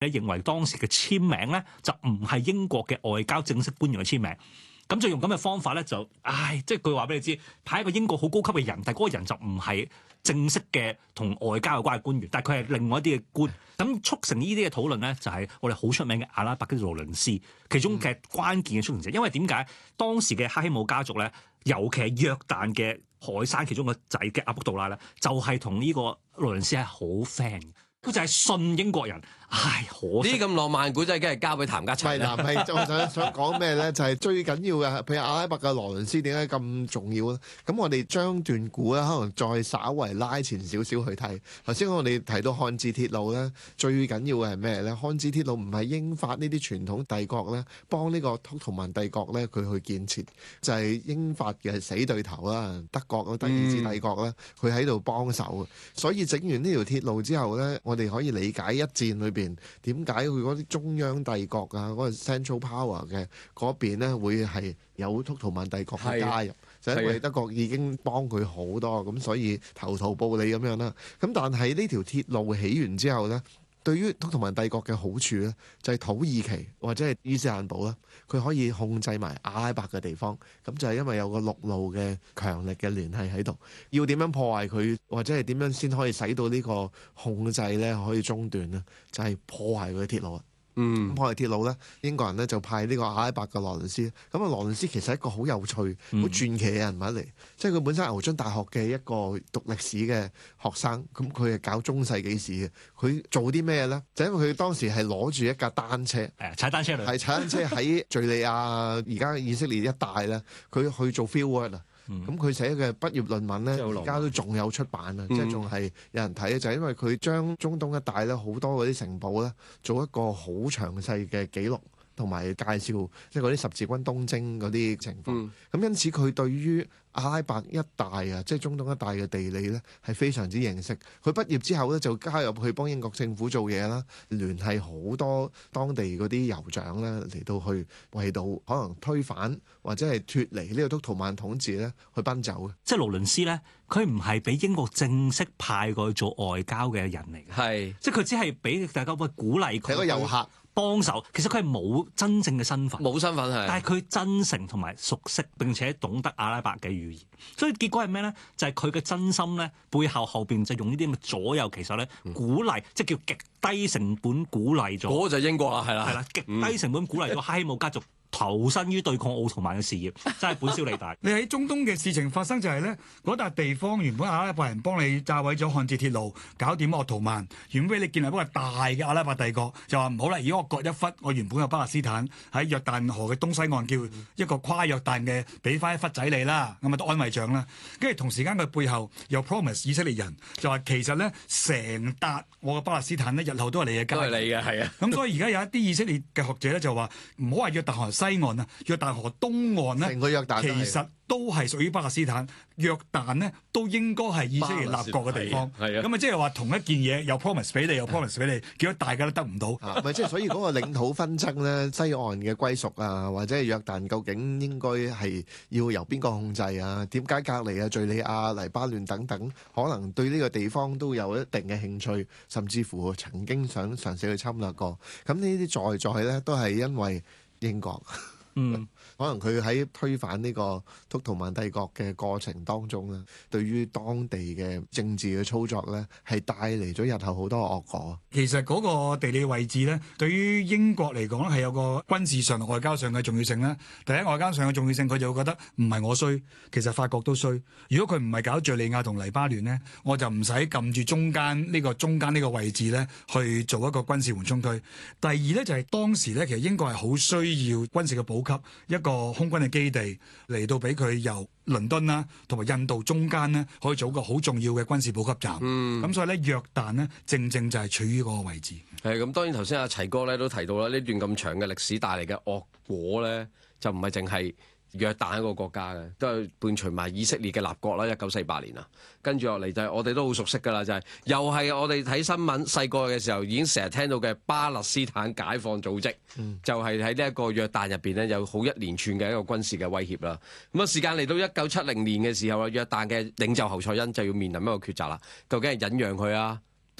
你認為當時嘅簽名咧就唔係英國嘅外交正式官員嘅簽名，咁就用咁嘅方法咧就，即係佢話俾你知，派一個英國好高級嘅人，但係嗰個人就唔係正式嘅同外交有關嘅官員，但係佢係另外一啲嘅官，咁促成呢啲嘅討論咧，就係我哋好出名嘅阿拉伯嘅勞倫斯，其中嘅關鍵嘅促成者，因為點解當時嘅哈希姆家族咧，尤其係約旦嘅海山其中個仔嘅阿卜杜拉咧，就係同呢個勞倫斯係好 friend 嘅。佢就係信英國人，可惜呢咁浪漫古仔，梗係交俾譚家齊啦。 唔係，我想講咩咧？就係最緊要嘅，譬如阿拉伯嘅羅倫斯點解咁重要咧？咁我哋將段故咧，可能再稍為拉前少少去睇。頭先我哋提到漢字鐵路咧，最緊要嘅係咩咧？漢字鐵路唔係英法呢啲傳統帝國咧，幫呢個鄂圖曼帝國咧，佢去建設，就係英法嘅死對頭啦，德國德意志帝國咧，佢喺度幫手。所以整完呢條鐵路之後咧，我哋可以理解一戰裏邊點解佢嗰啲中央帝國啊，嗰個 Central Power 嘅嗰邊咧會係有鄂圖曼帝國嘅加入，就因為德國已經幫佢好多，咁所以投桃報李咁樣啦。咁但係呢條鐵路起完之後咧，對於鄂圖曼帝國嘅好處咧，就係土耳其或者係伊斯蘭堡啦，佢可以控制埋阿拉伯嘅地方，咁就係因為有個陸路嘅強力嘅聯繫喺度。要點樣破壞佢，或者係點樣先可以使到呢個控制咧可以中斷咧？就係破壞佢嘅鐵路啊！破壞鐵路咧，英國人咧就派呢個阿拉伯嘅羅倫斯。咁啊，羅倫斯其實係一個好有趣、好傳奇嘅人物嚟，即係佢本身牛津大學嘅一個讀歷史嘅學生，咁佢係搞中世紀史嘅。佢做啲咩咧？就因為佢當時係攞住一架單車， 踩單車係踩單車喺敍利亞而家以色列一帶咧，佢去做 field work 啊。咁佢寫嘅畢業論文咧，而家都仲有出版啊，即係仲係有人睇，就係因為佢將中東一帶咧好多嗰啲城堡咧，做一個好詳細嘅記錄同埋介紹，即係嗰啲十字軍東征嗰啲情況。咁因此佢對於阿拉伯一帶啊，即係中東一帶嘅地理咧，係非常之認識。佢畢業之後咧，就加入去幫英國政府做嘢啦，聯繫好多當地嗰啲酋長咧，嚟到去為到可能推翻或者係脫離呢個鄂圖曼統治咧，去奔走嘅。 即係勞倫斯咧，佢唔係俾英國正式派過去做外交嘅人嚟嘅， 係即係佢只係俾大家鼓勵佢， 係個遊客幫手。其實佢係冇真正嘅身份， 冇身份係， 但係佢真誠同埋熟悉並且懂得阿拉伯嘅語言，所以結果係咩咧？就係佢嘅真心咧，背後邊就用呢啲咁嘅左右其實咧鼓勵，即係叫極低成本鼓勵咗。 嗰個就係英國啦，係啦， 係啦，極低成本鼓勵咗哈希姆家族投身於對抗奧圖曼嘅事業，真係本小利大。 你喺中東嘅事情發生就係咧，嗰笪地方原本阿拉伯人幫你炸毀咗漢字鐵路，搞掂鄂圖曼，原本俾你建立一個大嘅阿拉伯帝國，就話唔好啦，如果我割一忽，我原本嘅巴勒斯坦喺約旦河嘅東西岸叫一個跨約旦嘅，俾翻一忽仔你啦，咁啊都安慰獎啦。跟住同時間佢背後又 promise 以色列人，就話其實咧成笪我嘅巴勒斯坦咧，日後都係你嘅家， 都係你嘅，係啊。 咁所以而家有一啲以色列嘅學者咧就話唔好話約旦河西岸啊，約旦河東岸咧， 成個約旦其實都係屬於巴勒斯坦。約旦咧都應該係以色列立國嘅地方。咁啊，即係話同一件嘢又 promise 俾你，又 promise 俾你，結果大家都得唔到。 咪即係所以嗰個領土紛爭咧，西岸嘅歸屬啊，或者係約旦究竟應該係要由邊個控制啊？點解隔離啊、敍利亞、黎巴嫩等等，可能對呢個地方都有一定嘅興趣，甚至乎曾經想嘗試去侵略過。咁呢啲在咧都係因為英國。可能佢喺推翻呢個鄂圖曼帝國嘅過程當中咧，對於當地嘅政治嘅操作咧，係帶嚟咗日後好多惡果。 其實嗰個地理位置咧，對於英國嚟講咧，係有個軍事上、外交上嘅重要性啦。第一，外交上嘅重要性，佢就會覺得唔係我衰，其實法國都衰。如果佢唔係搞敍利亞同黎巴嫩呢，我就唔使撳住中間呢個位置咧，去做一個軍事緩衝區。第二咧就係當時咧，其實英國係好需要軍事嘅補給，一個空軍嘅基地嚟到俾佢由倫敦啦同埋印度中間呢，可以做一個好重要嘅軍事補給站。咁所以咧，約旦呢，正正就係處於嗰個位置。 係咁，當然頭先阿齊哥咧都提到啦，呢段咁長嘅歷史帶嚟嘅惡果咧，就唔係淨係約旦一個國家嘅，都係伴隨埋以色列嘅立國啦。1948年啊，跟住落嚟就係我哋都好熟悉㗎啦，就係又係我哋睇新聞細個嘅時候已經成日聽到嘅巴勒斯坦解放組織，就係喺呢一個約旦入邊咧有好一連串嘅一個軍事嘅威脅啦。咁啊，時間嚟到1970年嘅時候啊，約旦嘅領袖侯賽因就要面臨一個抉擇啦，究竟係忍讓佢啊，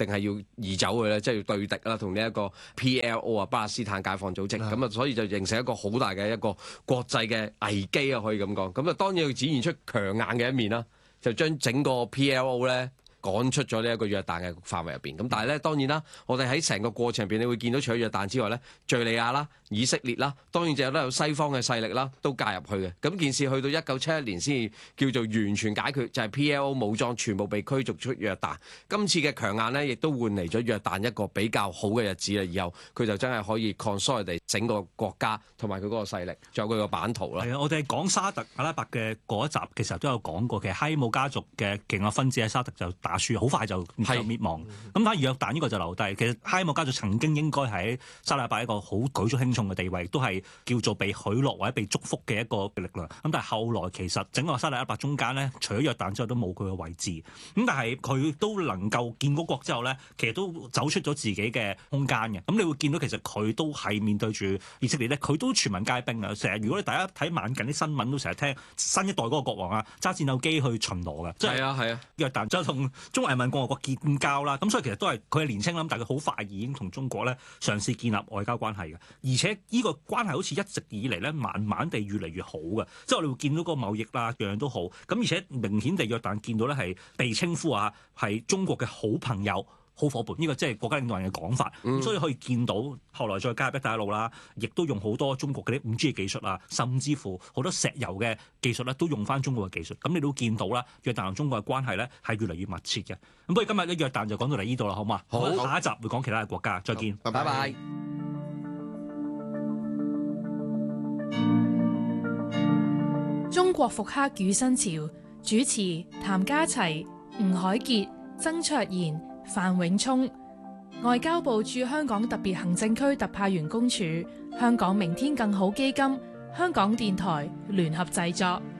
定係要移走佢咧？即係要對敵啦，同呢一個 PLO 啊，巴勒斯坦解放組織咁啊，所以就形成一個好大嘅一個國際嘅危機啊，可以咁講。咁啊，當然要展現出強硬嘅一面啦，就將整個 PLO 咧趕出咗呢一個約旦嘅範圍入邊。咁但係咧，當然啦，我哋喺成個過程入邊，你會見到除咗約旦之外咧，敍利亞啦、以色列啦，當然就有西方嘅勢力啦，都介入去嘅。咁件事去到1971年先至叫做完全解決，就係 PLO 武裝全部被驅逐出約旦。今次嘅強硬呢，亦都換嚟咗約旦一個比較好嘅日子啦。以後佢就真係可以 consolidate 整個國家同埋佢嗰個勢力，仲有佢個版圖啦。 係啊，我哋講沙特阿拉伯嘅嗰一集，其實都有講過，其實哈伊姆家族嘅勁嘅分子喺沙特就打輸，好快就滅亡。咁反而約旦呢個就留低。其實哈伊姆家族曾經應該喺沙特阿拉伯一個好舉足輕重嘅地位，都係叫做被許諾或者被祝福嘅一個力量。咁但係後來其實整個沙特阿拉伯中間咧，除咗約旦之外都冇佢嘅位置。咁但係佢都能夠建國之後咧，其實都走出咗自己嘅空間嘅。咁你會見到其實佢都係面對住以色列咧，佢都全民皆兵啊！成日如果你大家睇晚近啲新聞，都成日聽新一代嗰個國王啊揸戰鬥機去巡邏嘅，即係係啊， 約旦就同中華人民共和國建交啦。咁所以其實都係佢係年青啦，但係佢好快已經同中國咧嘗試建立外交關係嘅，而且呢個關係好似一直以嚟咧慢慢地越嚟越好嘅，即係我哋會見到個貿易啦，樣樣都好。咁而且明顯地約旦見到咧係被稱呼啊係中國嘅好朋友、好伙伴，呢個即係國家領導人嘅講法。所以可以見到後來再加入一帶一路啦，亦都用好多中國嗰啲5G 嘅技術啊，甚至乎好多石油嘅技術咧都用翻中國嘅技術。咁你都見到啦，約旦同中國嘅關係咧係越嚟越密切嘅。咁不如今日咧約旦就講到嚟呢度啦，好嘛？好，下一集會講其他嘅國家，再見， 拜拜。 中國復刻與新潮，主持譚家齊、吳海傑、曾卓賢、范永聰。外交部駐香港特別行政區特派員公署、香港明天更好基金、香港電台聯合製作。